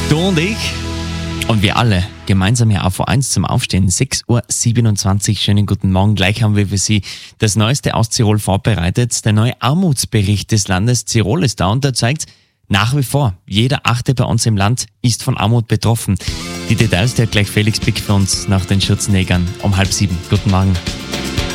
Du und ich und wir alle gemeinsam hier auf A1 zum Aufstehen. 6.27 Uhr. Schönen guten Morgen. Gleich haben wir für Sie das Neueste aus Tirol vorbereitet. Der neue Armutsbericht des Landes Tirol ist da und der zeigt nach wie vor, jeder Achte bei uns im Land ist von Armut betroffen. Die Details, der hat gleich Felix Pick für uns nach den Schürzenjägern um 6:30. Guten Morgen.